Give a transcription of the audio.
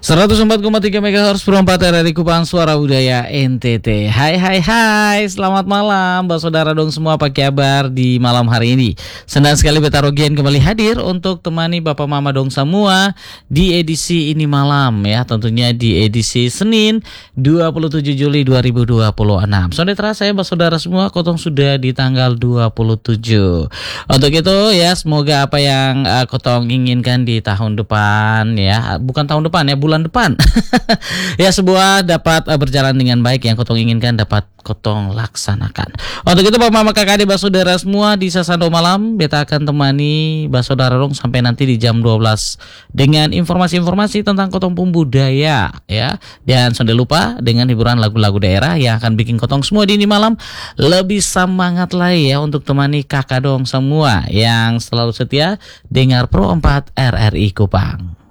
104,3 MHz Pro 4 RRI Kupang, Suara Budaya NTT. Hai, selamat malam Mbak Saudara dong semua, apa kabar di malam hari ini? Senang sekali Beta Rogian kembali hadir untuk temani Bapak Mama dong semua di edisi ini malam ya, tentunya di edisi Senin 27 Juli 2026. Saudara saya Mbak Saudara semua, kotong sudah di tanggal 27. Untuk itu ya, semoga apa yang kotong inginkan di tahun depan ya, bukan tahun depan ya, bulan depan ya, sebuah dapat berjalan dengan baik, yang kotong inginkan dapat kotong laksanakan. Untuk itu Bapak Mama Kakak Adik Basudara semua, di Sasando Malam Beta akan temani Basudara dong sampai nanti di jam 12 dengan informasi-informasi tentang kotong budaya ya. Dan jangan lupa dengan hiburan lagu-lagu daerah yang akan bikin kotong semua di ini malam lebih semangat lagi ya, untuk temani kakak dong semua yang selalu setia dengar Pro 4 RRI Kupang.